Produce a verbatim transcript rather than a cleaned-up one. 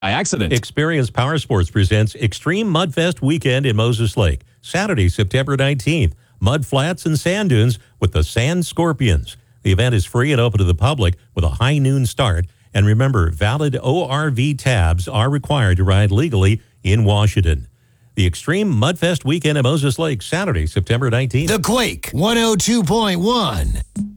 by accident. Experience Power Sports presents Extreme Mudfest Weekend in Moses Lake. Saturday, September nineteenth. Mud flats and sand dunes with the Sand Scorpions. The event is free and open to the public with a high noon start. And remember, valid O R V tabs are required to ride legally in Washington. The Extreme Mudfest Weekend at Moses Lake, Saturday, September nineteenth. The Quake one oh two point one.